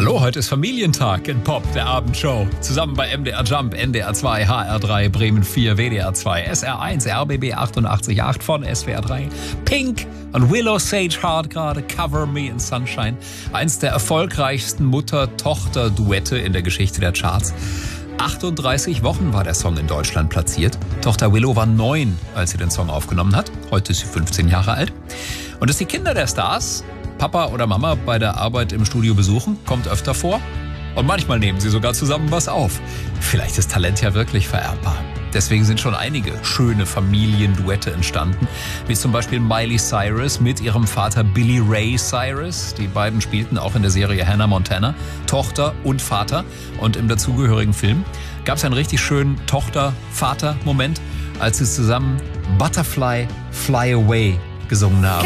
Hallo, heute ist Familientag in Pop, der Abendshow. Zusammen bei MDR Jump, NDR 2, HR 3, Bremen 4, WDR 2, SR 1, RBB 88.8 von SWR 3, Pink und Willow Sage Hart gerade, Cover Me in Sunshine. Eins der erfolgreichsten Mutter-Tochter-Duette in der Geschichte der Charts. 38 Wochen war der Song in Deutschland platziert. Tochter Willow war 9, als sie den Song aufgenommen hat. Heute ist sie 15 Jahre alt. Und dass die Kinder der Stars Papa oder Mama bei der Arbeit im Studio besuchen, kommt öfter vor. Und manchmal nehmen sie sogar zusammen was auf. Vielleicht ist Talent ja wirklich vererbbar. Deswegen sind schon einige schöne Familienduette entstanden, wie zum Beispiel Miley Cyrus mit ihrem Vater Billy Ray Cyrus. Die beiden spielten auch in der Serie Hannah Montana Tochter und Vater. Und im dazugehörigen Film gab es einen richtig schönen Tochter-Vater-Moment, als sie zusammen Butterfly Fly Away gesungen haben.